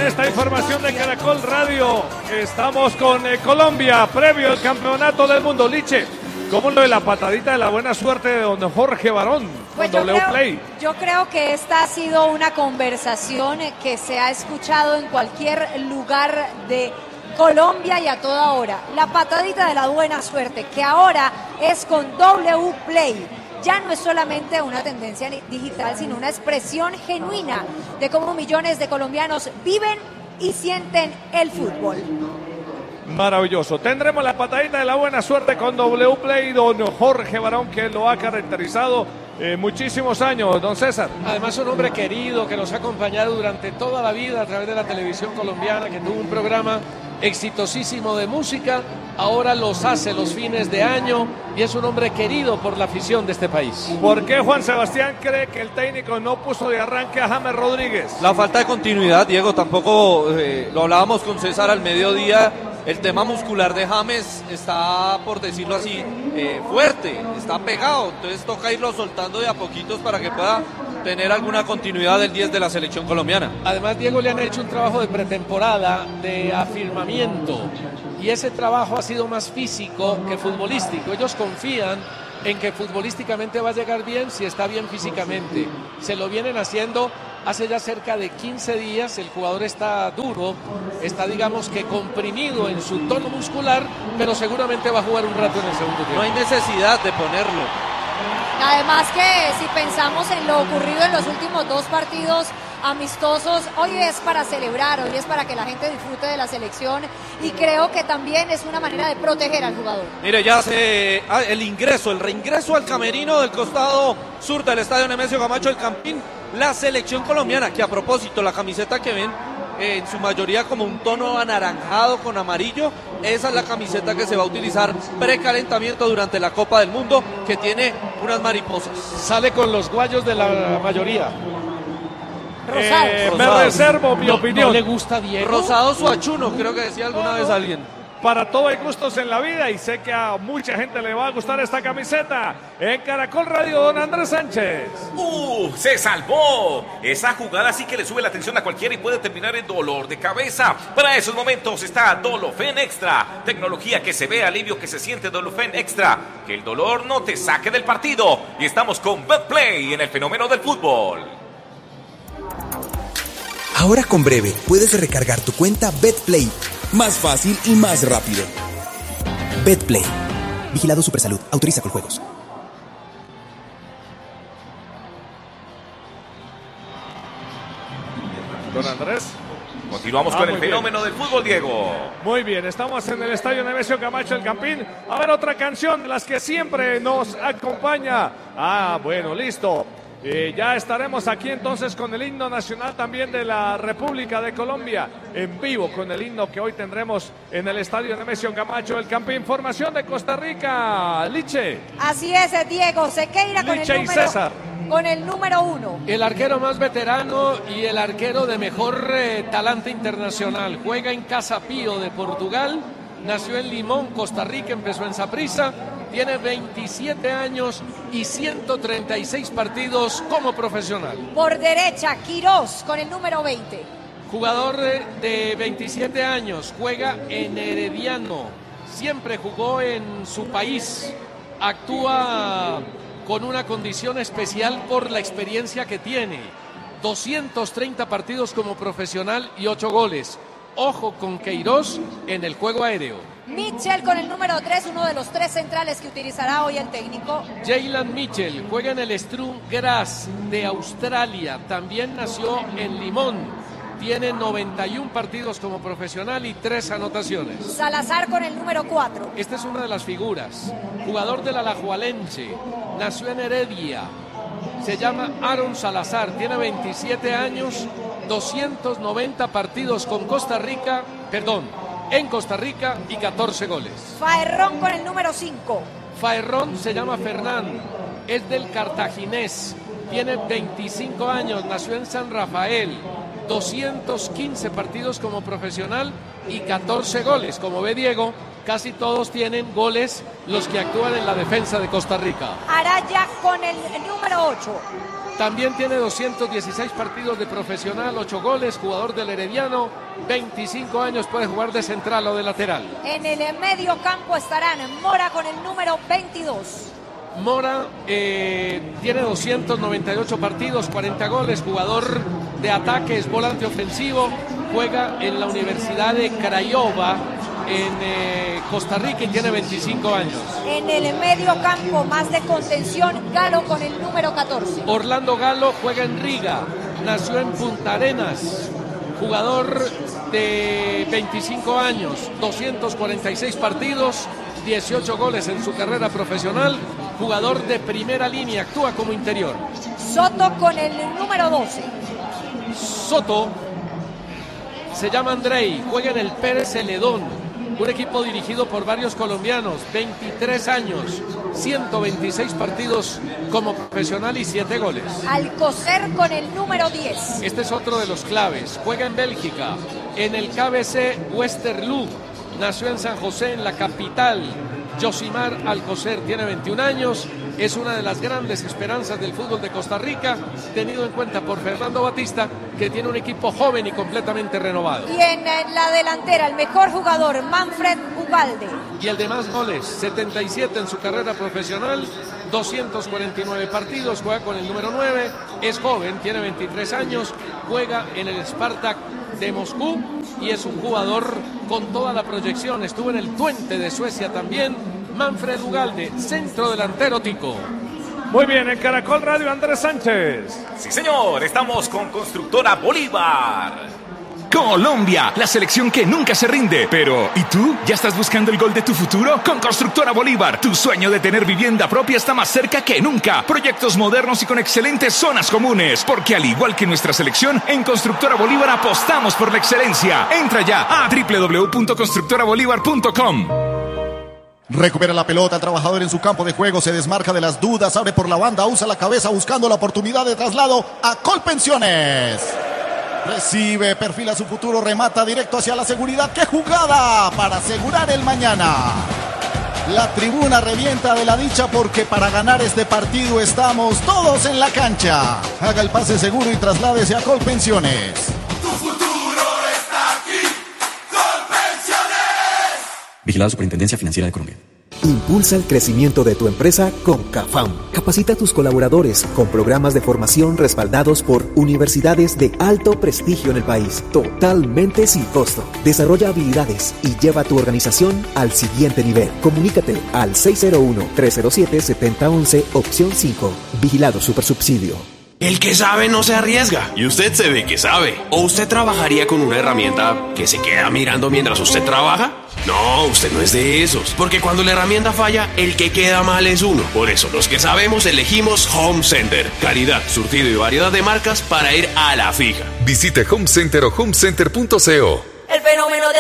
esta información de Caracol Radio. Estamos con Colombia, previo al campeonato del mundo. Liche, ¿cómo lo de la patadita de la buena suerte de don Jorge Barón pues con W Play? Yo creo que esta ha sido una conversación que se ha escuchado en cualquier lugar de Colombia y a toda hora. La patadita de la buena suerte, que ahora es con W Play. Ya no es solamente una tendencia digital, sino una expresión genuina de cómo millones de colombianos viven y sienten el fútbol. Maravilloso. Tendremos la patadita de la buena suerte con W Play, don Jorge Barón, que lo ha caracterizado muchísimos años, don César. Además, un hombre querido que nos ha acompañado durante toda la vida a través de la televisión colombiana, que tuvo un programa exitosísimo de música, ahora los hace los fines de año y es un hombre querido por la afición de este país. ¿Por qué Juan Sebastián cree que el técnico no puso de arranque a James Rodríguez? La falta de continuidad, Diego, tampoco lo hablábamos con César al mediodía. El tema muscular de James está, por decirlo así, fuerte, está pegado, entonces toca irlo soltando de a poquitos para que pueda tener alguna continuidad del 10 de la selección colombiana. Además, Diego, le han hecho un trabajo de pretemporada, de afirmamiento, y ese trabajo ha sido más físico que futbolístico. Ellos confían en que futbolísticamente va a llegar bien si está bien físicamente. Se lo vienen haciendo hace ya cerca de 15 días, el jugador está duro, está digamos que comprimido en su tono muscular, pero seguramente va a jugar un rato en el segundo tiempo. No hay necesidad de ponerlo. Además que si pensamos en lo ocurrido en los últimos dos partidos amistosos, hoy es para celebrar, hoy es para que la gente disfrute de la selección y creo que también es una manera de proteger al jugador. Mire, ya el reingreso al camerino del costado sur del estadio Nemesio Camacho del Campín, la selección colombiana, que a propósito la camiseta que ven en su mayoría como un tono anaranjado con amarillo, esa es la camiseta que se va a utilizar precalentamiento durante la Copa del Mundo, que tiene unas mariposas. Sale con los guayos de la mayoría. Me reservo mi opinión. ¿No le gusta Diego? Rosado suachuno, creo que decía alguna vez alguien. Para todo hay gustos en la vida y sé que a mucha gente le va a gustar esta camiseta. En Caracol Radio, don Andrés Sánchez. ¡Se salvó! Esa jugada sí que le sube la tensión a cualquiera y puede terminar en dolor de cabeza. Para esos momentos está Dolofen Extra. Tecnología que se ve, alivio que se siente. Dolofen Extra. Que el dolor no te saque del partido. Y estamos con BetPlay en el fenómeno del fútbol. Ahora con Breve puedes recargar tu cuenta BetPlay. Más fácil y más rápido. BetPlay. Vigilado Supersalud. Autoriza con juegos. Don Andrés. Continuamos con el fenómeno del fútbol, Diego. Muy bien, estamos en el estadio Nemesio Camacho del Campín. A ver, otra canción de las que siempre nos acompaña. Bueno, listo. Ya estaremos aquí entonces con el himno nacional también de la República de Colombia, en vivo con el himno que hoy tendremos en el estadio Nemesio Camacho del Campín. Formación de Costa Rica, Liche. Así es, Diego Sequeira con Liche y César. Con el número 1. El arquero más veterano y el arquero de mejor talante internacional. Juega en Casa Pío de Portugal, nació en Limón, Costa Rica, empezó en Saprissa. Tiene 27 años y 136 partidos como profesional. Por derecha, Quirós con el número 20. Jugador de 27 años, juega en Herediano. Siempre jugó en su país. Actúa con una condición especial por la experiencia que tiene. 230 partidos como profesional y 8 goles. Ojo con Queiroz en el juego aéreo. Mitchell con el número 3, uno de los 3 centrales que utilizará hoy el técnico. Jaylan Mitchell juega en el Sturm Graz de Australia. También nació en Limón. Tiene 91 partidos como profesional y 3 anotaciones. Salazar con el número 4. Esta es una de las figuras. Jugador del Alajuelense. Nació en Heredia. Se llama Aaron Salazar. Tiene 27 años. 290 partidos con en Costa Rica y 14 goles. Faerrón con el número 5. Faerrón se llama Fernán, es del Cartaginés, tiene 25 años, nació en San Rafael, 215 partidos como profesional y 14 goles. Como ve Diego, casi todos tienen goles los que actúan en la defensa de Costa Rica. Araya con el número 8. También tiene 216 partidos de profesional, 8 goles, jugador del Herediano, 25 años, puede jugar de central o de lateral. En el medio campo estarán Mora con el número 22. Mora tiene 298 partidos, 40 goles, jugador de ataque, es volante ofensivo, juega en la Universidad de Craiova en Costa Rica y tiene 25 años. En el medio campo, más de contención, Galo con el número 14. Orlando Galo juega en Riga, nació en Punta Arenas, jugador de 25 años, 246 partidos, 18 goles en su carrera profesional, jugador de primera línea, actúa como interior. Soto con el número 12. Soto se llama Andrei, juega en el Pérez Celedón, un equipo dirigido por varios colombianos, 23 años, 126 partidos como profesional y 7 goles. Alcocer con el número 10. Este es otro de los claves, juega en Bélgica, en el KBC Westerlo, nació en San José, en la capital. Josimar Alcocer tiene 21 años, es una de las grandes esperanzas del fútbol de Costa Rica, tenido en cuenta por Fernando Batista, que tiene un equipo joven y completamente renovado. Y en la delantera, el mejor jugador, Manfred Ugalde. Y el de más goles, 77 en su carrera profesional, 249 partidos, juega con el número 9, es joven, tiene 23 años, juega en el Spartak de Moscú y es un jugador con toda la proyección, estuvo en el Twente de Suecia también. Manfred Ugalde, centro delantero tico. Muy bien, en Caracol Radio, Andrés Sánchez. Sí, señor, estamos con Constructora Bolívar. Colombia, la selección que nunca se rinde. Pero, ¿y tú? ¿Ya estás buscando el gol de tu futuro? Con Constructora Bolívar, tu sueño de tener vivienda propia está más cerca que nunca. Proyectos modernos y con excelentes zonas comunes. Porque al igual que nuestra selección, en Constructora Bolívar apostamos por la excelencia. Entra ya a www.constructorabolívar.com. Recupera la pelota, el trabajador en su campo de juego, se desmarca de las dudas, abre por la banda, usa la cabeza buscando la oportunidad de traslado a Colpensiones. Recibe, perfila su futuro, remata directo hacia la seguridad. ¡Qué jugada para asegurar el mañana! La tribuna revienta de la dicha porque para ganar este partido estamos todos en la cancha. Haga el pase seguro y trasládese a Colpensiones. Tu futuro está aquí, Colpensiones. Vigilado Superintendencia Financiera de Colombia. Impulsa el crecimiento de tu empresa con CAFAM. Capacita a tus colaboradores con programas de formación respaldados por universidades de alto prestigio en el país, totalmente sin costo. Desarrolla habilidades y lleva tu organización al siguiente nivel. Comunícate al 601-307-7011, opción 5. Vigilado Supersubsidio. El que sabe no se arriesga, y usted se ve que sabe. ¿O usted trabajaría con una herramienta que se queda mirando mientras usted trabaja? No, usted no es de esos, porque cuando la herramienta falla, el que queda mal es uno. Por eso, los que sabemos elegimos Home Center. Calidad, surtido y variedad de marcas para ir a la fija. Visite Home Center o homecenter.co. El fenómeno de